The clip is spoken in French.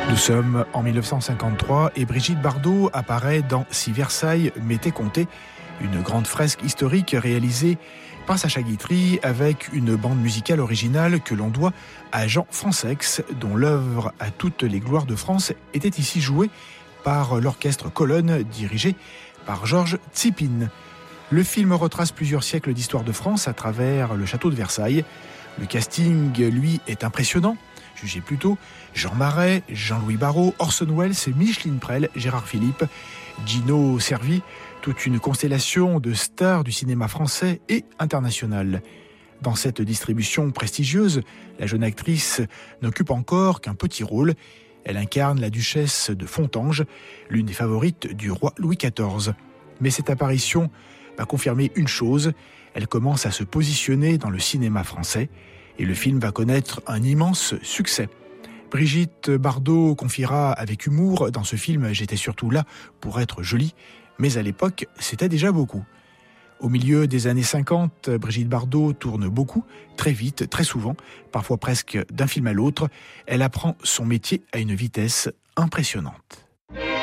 Nous sommes en 1953 et Brigitte Bardot apparaît dans Si Versailles m'était compté, une grande fresque historique réalisée par Sacha Guitry avec une bande musicale originale que l'on doit à Jean Fransex, dont l'œuvre À toutes les gloires de France était ici jouée par l'orchestre Colonne dirigé par Georges Tsipin. Le film retrace plusieurs siècles d'histoire de France à travers le château de Versailles. Le casting, lui, est impressionnant. Jugez plutôt Jean Marais, Jean-Louis Barrault, Orson Welles, Micheline Prel, Gérard Philipe, Gino Cervi, toute une constellation de stars du cinéma français et international. Dans cette distribution prestigieuse, la jeune actrice n'occupe encore qu'un petit rôle. Elle incarne la duchesse de Fontanges, l'une des favorites du roi Louis XIV. Mais cette apparition va confirmer une chose, elle commence à se positionner dans le cinéma français et le film va connaître un immense succès. Brigitte Bardot confiera avec humour dans ce film « J'étais surtout là pour être jolie », mais à l'époque, c'était déjà beaucoup. Au milieu des années 50, Brigitte Bardot tourne beaucoup, très vite, très souvent, parfois presque d'un film à l'autre. Elle apprend son métier à une vitesse impressionnante.